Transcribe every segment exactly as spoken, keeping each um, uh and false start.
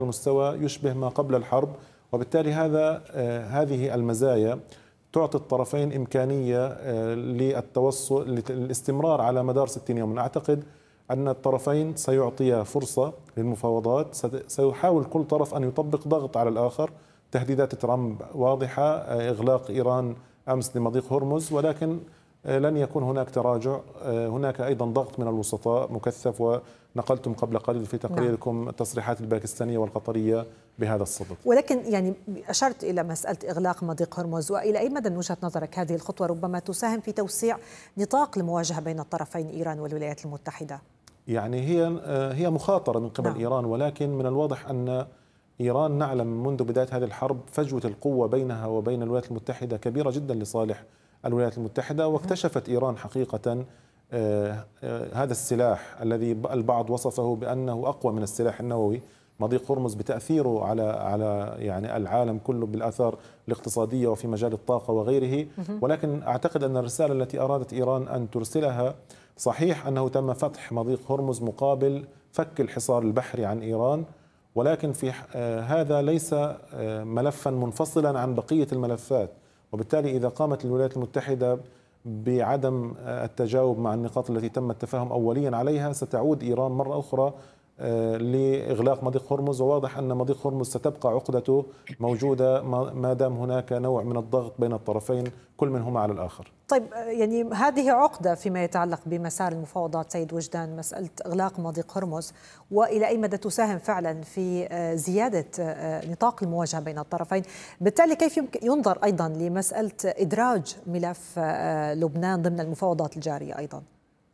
مستوى يشبه ما قبل الحرب، وبالتالي هذا هذه المزايا تعطي الطرفين إمكانية للتوصل للاستمرار على مدار ستين يوما. أعتقد أن الطرفين سيعطيا فرصة للمفاوضات، سيحاول كل طرف أن يطبق ضغط على الآخر. تهديدات ترامب واضحة، إغلاق إيران أمس لمضيق هرمز، ولكن لن يكون هناك تراجع. هناك أيضا ضغط من الوسطاء مكثف، ونقلتم قبل قليل في تقريركم التصريحات الباكستانية والقطرية بهذا الصدد. ولكن يعني أشرت إلى مسألة إغلاق مضيق هرمز، وإلى أي مدى من وجهة نظرك هذه الخطوة ربما تساهم في توسيع نطاق المواجهة بين الطرفين إيران والولايات المتحدة؟ يعني هي هي مخاطرة من قبل نعم. إيران، ولكن من الواضح أن إيران نعلم منذ بداية هذه الحرب فجوة القوة بينها وبين الولايات المتحدة كبيرة جدا لصالح الولايات المتحدة، واكتشفت إيران حقيقة هذا السلاح الذي البعض وصفه بأنه أقوى من السلاح النووي، مضيق هرمز، بتأثيره على على يعني العالم كله بالآثار الاقتصادية وفي مجال الطاقة وغيره. ولكن أعتقد أن الرسالة التي أرادت إيران أن ترسلها صحيح أنه تم فتح مضيق هرمز مقابل فك الحصار البحري عن إيران، ولكن في هذا ليس ملفا منفصلا عن بقية الملفات، وبالتالي إذا قامت الولايات المتحدة بعدم التجاوب مع النقاط التي تم التفاهم أوليا عليها ستعود إيران مرة أخرى لإغلاق مضيق هرمز. وواضح أن مضيق هرمز ستبقى عقدته موجودة ما دام هناك نوع من الضغط بين الطرفين كل منهما على الآخر. طيب يعني هذه عقدة فيما يتعلق بمسار المفاوضات سيد وجدان، مسألة إغلاق مضيق هرمز، وإلى أي مدى تساهم فعلا في زيادة نطاق المواجهة بين الطرفين؟ بالتالي كيف يمكن ينظر أيضا لمسألة إدراج ملف لبنان ضمن المفاوضات الجارية أيضا؟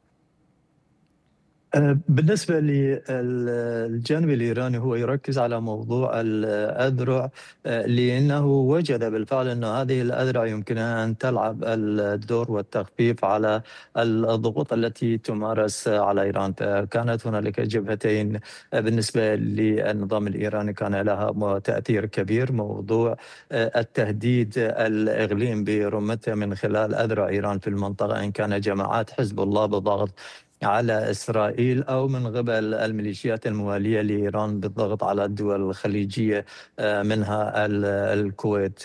بالنسبة للجانب الإيراني هو يركز على موضوع الأذرع، لأنه وجد بالفعل أن هذه الأذرع يمكنها أن تلعب الدور والتخفيف على الضغوط التي تمارس على إيران. فكانت هنالك جبهتين بالنسبة للنظام الإيراني كان لها تأثير كبير، موضوع التهديد الإقليم برمتها من خلال أذرع إيران في المنطقة، إن كان جماعات حزب الله بالضغط على إسرائيل أو من قبل الميليشيات الموالية لإيران بالضغط على الدول الخليجية منها الكويت.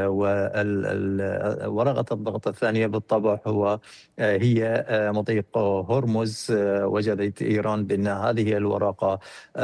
ورقة الضغط الثانية بالطبع هو هي مضيق هرمز. وجدت إيران بأن هذه الورقة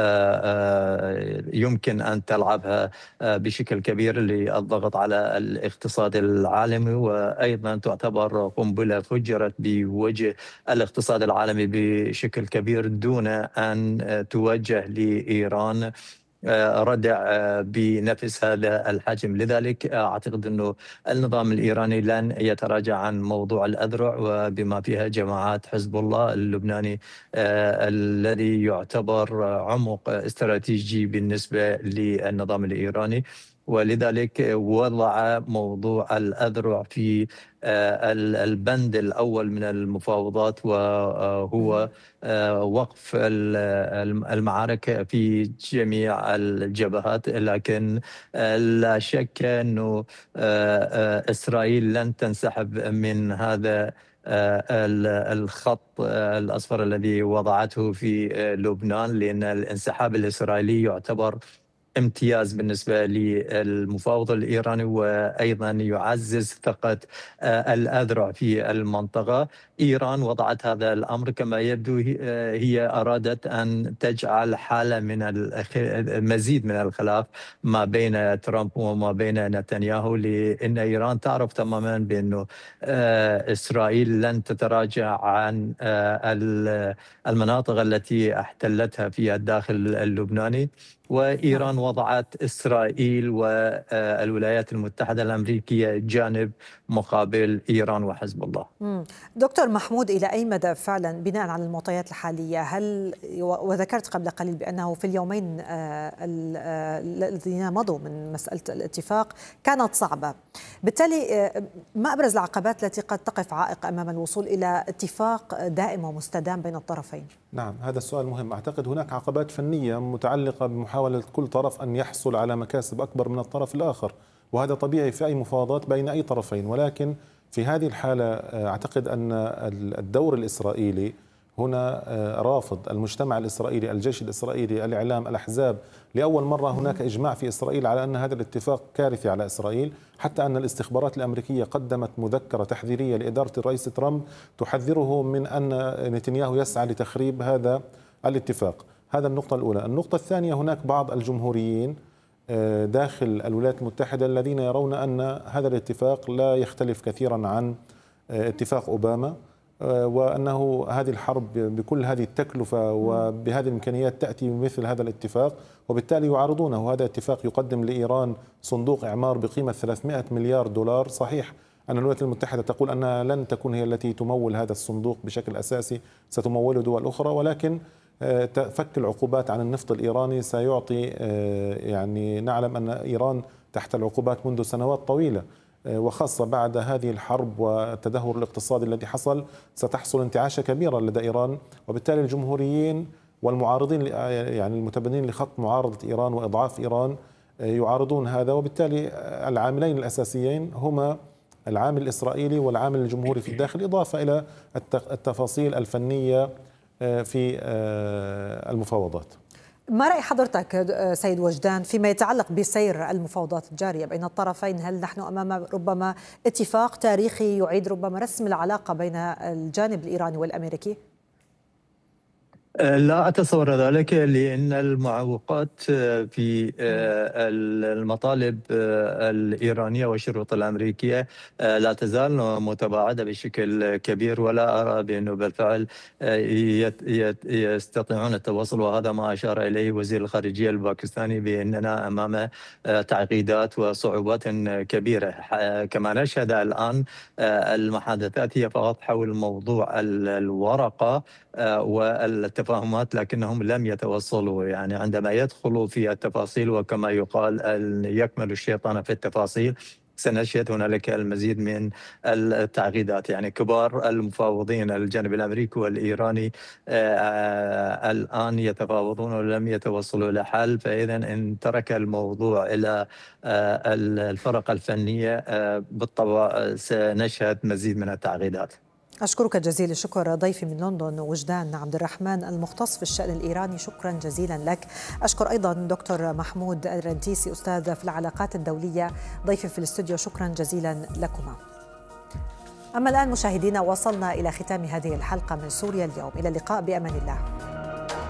يمكن أن تلعبها بشكل كبير للضغط على الاقتصاد العالمي، وأيضا تعتبر قنبلة فجرت بوجه الاقتصاد العالمي بشكل كبير دون أن توجه لإيران ردع بنفس هذا الحجم. لذلك أعتقد أنه النظام الإيراني لن يتراجع عن موضوع الأذرع، وبما فيها جماعات حزب الله اللبناني الذي يعتبر عمق استراتيجي بالنسبة للنظام الإيراني، ولذلك وضع موضوع الأذرع في البند الأول من المفاوضات، وهو وقف المعارك في جميع الجبهات. لكن لا شك أنه إسرائيل لن تنسحب من هذا الخط الأصفر الذي وضعته في لبنان، لأن الانسحاب الإسرائيلي يعتبر امتياز بالنسبة للمفاوض الإيراني، وأيضا يعزز ثقة الأذرع في المنطقة. إيران وضعت هذا الأمر كما يبدو، هي أرادت أن تجعل حالة من المزيد من الخلاف ما بين ترامب وما بين نتنياهو، لأن إيران تعرف تماما بأنه إسرائيل لن تتراجع عن المناطق التي احتلتها في الداخل اللبناني، وإيران وضعت إسرائيل والولايات المتحدة الأمريكية جانب مقابل إيران وحزب الله. دكتور محمود، إلى أي مدى فعلا بناء على المعطيات الحالية، هل وذكرت قبل قليل بأنه في اليومين الذين مضوا من مسألة الاتفاق كانت صعبة، بالتالي ما أبرز العقبات التي قد تقف عائق أمام الوصول إلى اتفاق دائم ومستدام بين الطرفين؟ نعم، هذا السؤال مهم. أعتقد هناك عقبات فنية متعلقة بمحاولة كل طرف أن يحصل على مكاسب أكبر من الطرف الآخر، وهذا طبيعي في أي مفاوضات بين أي طرفين. ولكن في هذه الحالة أعتقد أن الدور الإسرائيلي هنا رافض المجتمع الإسرائيلي، الجيش الإسرائيلي، الإعلام، الأحزاب. لأول مرة هناك إجماع في إسرائيل على أن هذا الاتفاق كارثي على إسرائيل، حتى أن الاستخبارات الأمريكية قدمت مذكرة تحذيرية لإدارة الرئيس ترامب تحذره من أن نتنياهو يسعى لتخريب هذا الاتفاق. هذا النقطة الأولى. النقطة الثانية، هناك بعض الجمهوريين داخل الولايات المتحدة الذين يرون أن هذا الاتفاق لا يختلف كثيرا عن اتفاق أوباما، وأنه هذه الحرب بكل هذه التكلفة وبهذه الإمكانيات تأتي مثل هذا الاتفاق، وبالتالي يعارضونه. هذا اتفاق يقدم لإيران صندوق إعمار بقيمة ثلاثمائة مليار دولار. صحيح أن الولايات المتحدة تقول أنها لن تكون هي التي تمول هذا الصندوق بشكل أساسي، ستموله دول أخرى، ولكن فك العقوبات عن النفط الإيراني سيعطي، يعني نعلم أن إيران تحت العقوبات منذ سنوات طويلة، وخاصة بعد هذه الحرب والتدهور الاقتصادي الذي حصل ستحصل انتعاشة كبيرة لدى إيران. وبالتالي الجمهوريين والمعارضين، يعني المتبنين لخط معارضة إيران وإضعاف إيران، يعارضون هذا. وبالتالي العاملين الأساسيين هما العامل الإسرائيلي والعامل الجمهوري في الداخل، إضافة إلى التفاصيل الفنية في المفاوضات. ما رأي حضرتك سيد وجدان فيما يتعلق بسير المفاوضات الجارية بين الطرفين؟ هل نحن أمام ربما اتفاق تاريخي يعيد ربما رسم العلاقة بين الجانب الإيراني والأمريكي؟ لا أتصور ذلك، لأن المعوقات في المطالب الإيرانية والشروط الأمريكية لا تزال متباعدة بشكل كبير، ولا أرى بأنه بالفعل يستطيعون التواصل. وهذا ما أشار إليه وزير الخارجية الباكستاني، بأننا أمام تعقيدات وصعوبات كبيرة. كما نشهد الآن المحادثات هي فقط حول موضوع الورقة والتفاهمات، لكنهم لم يتوصلوا. يعني عندما يدخلوا في التفاصيل، وكما يقال يكمل الشيطان في التفاصيل، سنشهد هنالك المزيد من التعقيدات. يعني كبار المفاوضين الجانب الأمريكي والإيراني الآن يتفاوضون ولم يتوصلوا إلى حل. فإذا إن ترك الموضوع إلى الفرق الفنية بالطبع سنشهد مزيد من التعقيدات. أشكرك جزيل الشكر ضيفي من لندن وجدان عبد الرحمن المختص في الشأن الإيراني، شكرا جزيلا لك. أشكر أيضا دكتور محمود الرنتيسي أستاذ في العلاقات الدولية ضيفي في الاستوديو، شكرا جزيلا لكما. أما الآن مشاهدينا، وصلنا إلى ختام هذه الحلقة من سوريا اليوم، إلى اللقاء بأمان الله.